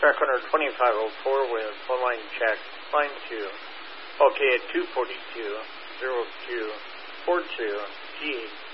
Track 12504 with phone line check, line 2. Okay, at 242-0242, G